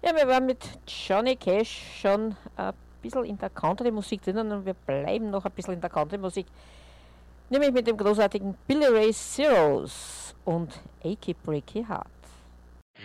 Ja, wir waren mit Johnny Cash schon ein bisschen in der Country-Musik drinnen und wir bleiben noch ein bisschen in der Country-Musik, nämlich mit dem großartigen Billy Ray Cyrus und Achy Breaky Heart.